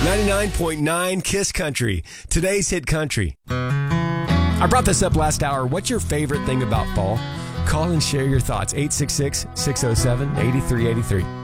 99.9 Kiss Country, today's hit country. I brought this up last hour. What's your favorite thing about fall? Call and share your thoughts. 866-607-8383.